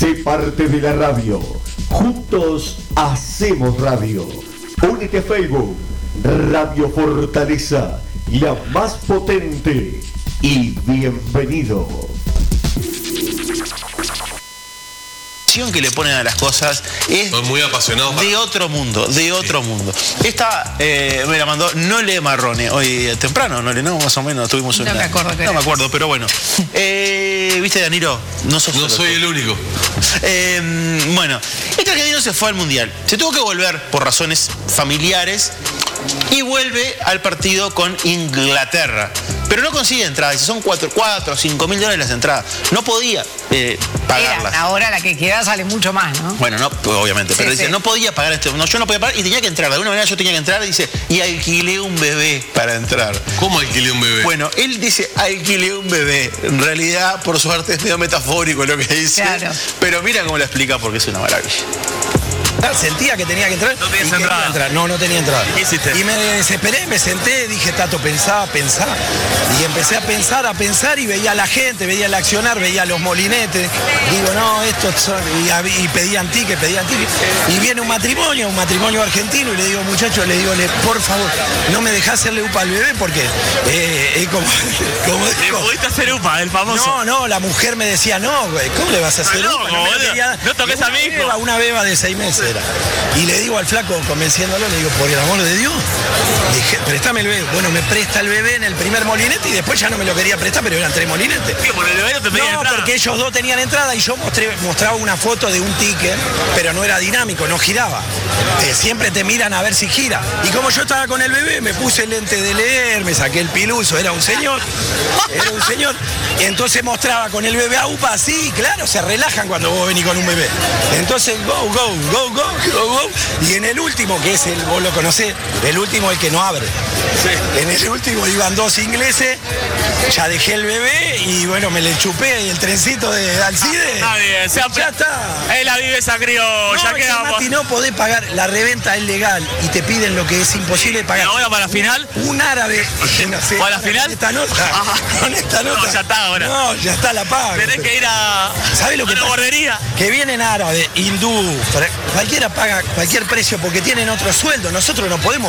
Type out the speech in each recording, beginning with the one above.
Sé parte de la radio. Juntos hacemos radio. Únete a Facebook. Radio Fortaleza, la más potente. Y bienvenido. Que le ponen a las cosas es muy apasionado de otro mundo, Esta me la mandó Nole Marrone hoy temprano, Nole, ¿no? Más o menos tuvimos una... No me acuerdo. No me acuerdo, pero bueno. ¿Viste, Danilo? No soy el único. Bueno, este argentino se fue al Mundial. Se tuvo que volver por razones familiares y vuelve al partido con Inglaterra. Pero no consigue entradas, son 4 o 5 mil dólares las entradas. No podía pagarlas. Ahora la que queda sale mucho más, ¿no? Bueno, no, obviamente, pero sí. dice, no podía pagar yo no podía pagar y tenía que entrar. De alguna manera yo tenía que entrar, dice, y alquilé un bebé para entrar. ¿Cómo alquilé un bebé? Bueno, él dice, alquilé un bebé. En realidad, por suerte, es medio metafórico lo que dice. Claro. Pero mira cómo lo explica porque es una maravilla. Sentía que tenía que entrar. ¿No tenías entrada? No tenía entrada. ¿Qué hiciste? Y me desesperé, me senté, dije, Tato, pensá. Y empecé a pensar y veía a la gente, veía el accionar, veía a los molinetes. Digo, no, estos son... Y pedían ticket. Y viene un matrimonio argentino, y le digo, muchachos, por favor, no me dejás hacerle UPA al bebé porque es como ¿Le dijo. pudiste hacer UPA, el famoso? No, la mujer me decía, no, güey, ¿cómo le vas a hacer No, UPA? no toques a mi hijo. Una beba de 6 meses era. Y le digo al flaco, convenciéndolo, le digo, por el amor de Dios, dije, préstame el bebé. Bueno, me presta el bebé en el primer molinete y después ya no me lo quería prestar, pero eran 3 molinetes. Sí, por el bebé no te pedían entrada. Porque ellos 2 tenían entrada y yo mostraba una foto de un ticket, pero no era dinámico, no giraba. Siempre te miran a ver si gira. Y como yo estaba con el bebé, me puse el lente de leer, me saqué el piluso, era un señor. Y entonces mostraba con el bebé a UPA así, claro, se relajan cuando vos venís con un bebé. Entonces, go. Y en el último, que es vos lo conocés, el último el que no abre. Sí. En el último iban 2 ingleses, ya dejé el bebé y bueno, me le chupé el trencito de Alcide. Está bien, ya está. Es la viveza criolla, quedamos. Mati, no podés pagar, la reventa es legal y te piden lo que es imposible pagar. ¿Ahora para la final? Un árabe, no sé, ¿Para la final? Con esta nota. No, ya está ahora. No, ya está la paga. Tenés que ir a ¿Sabés lo que una pasa? guardería. Que vienen árabes, hindú, cualquiera paga cualquier precio porque tienen otro sueldo. Nosotros no podemos.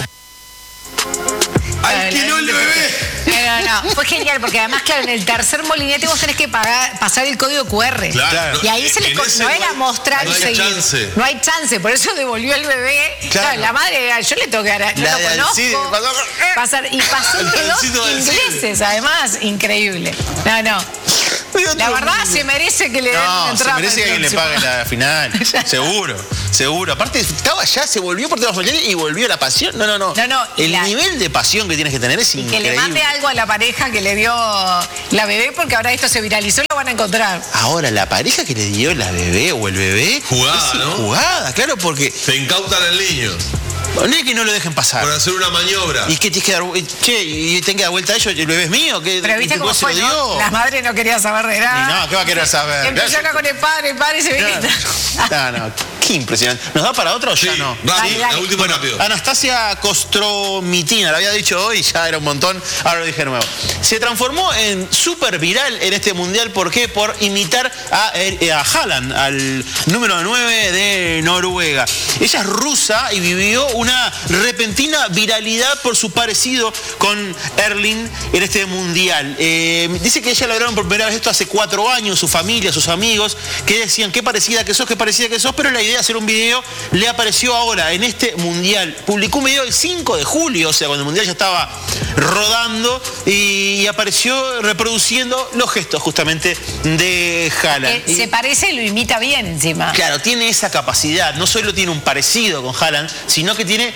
¡Alquiló el bebé! No, fue genial porque además, claro, en el tercer molinete vos tenés que pasar el código QR. Claro. Y ahí no era mostrar y seguir. Chance. No hay chance, por eso devolvió el bebé. Claro, la madre, yo le tengo que dar, no lo conozco. Pasó y que 2 ingleses, además, increíble. No. La verdad se merece que le den entrada. Se merece que alguien le pague la final. Seguro. Aparte, estaba ya, se volvió por temas familiares y volvió la pasión. No. El nivel de pasión que tienes que tener es increíble. Que le mande algo a la pareja que le dio la bebé, porque ahora esto se viralizó y lo van a encontrar. Ahora, la pareja que le dio la bebé o el bebé... Jugada, ¿no? Jugada, claro, porque... Te incautan al niño. No es que no lo dejen pasar. Por hacer una maniobra. Y que tienes que dar... Che, y tenga que dar vuelta a ellos, el bebé es mío. Pero viste cómo fue, ¿no? La madre no quería saber de nada. Y no, ¿qué va a querer saber? Empezó acá con el padre se ve que... No, qué impresionante. ¿Nos da para otro o ya no? Dale. La última rápido. Anastasia Kostromitina, la había dicho hoy, ya era un montón, ahora lo dije de nuevo. Se transformó en súper viral en este mundial, ¿por qué? Por imitar a Haaland, al número 9 de Noruega. Ella es rusa y vivió una repentina viralidad por su parecido con Erling en este mundial. Dice que ella lograron por primera vez esto hace 4 años, su familia, sus amigos, que decían qué parecida que sos, pero la idea de hacer un video le apareció ahora en este mundial. Publicó un video el 5 de julio, o sea, cuando el mundial ya estaba rodando, y apareció reproduciendo los gestos justamente de Haaland. Se parece y lo imita bien encima. Claro, tiene esa capacidad, no solo tiene un parecido con Haaland, sino que tiene,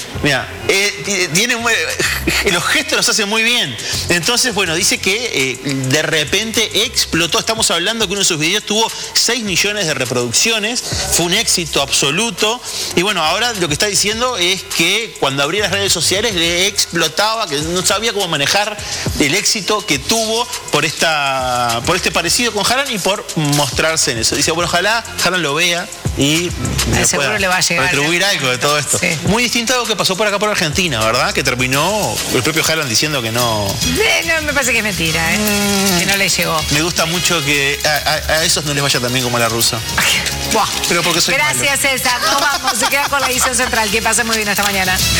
los gestos los hace muy bien. Entonces, bueno, dice que de repente explotó. Estamos hablando que uno de sus videos tuvo 6 millones de reproducciones, fue un éxito absoluto. Y bueno, ahora lo que está diciendo es que cuando abría las redes sociales le explotaba, que no sabía cómo manejar el éxito que tuvo por este parecido con Haaland y por mostrarse en eso. Dice, bueno, ojalá Haaland lo vea y seguro le va a llegar retribuir algo de todo esto. Sí. Muy distinto a lo que pasó por acá por Argentina, ¿verdad? Que terminó el propio Haaland diciendo que no... No, me parece que es mentira, que no le llegó. Me gusta mucho que a esos no les vaya tan bien como a la rusa. Pero porque soy Gracias, malo. César. Nos vamos. Se queda con la edición central. Que pase muy bien esta mañana.